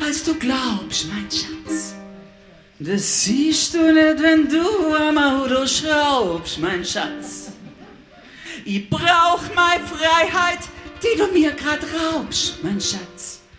als du glaubst, mein Schatz. Das siehst du nicht, wenn du am Auto schraubst, mein Schatz. Ich brauch meine Freiheit, die du mir grad raubst, mein Schatz.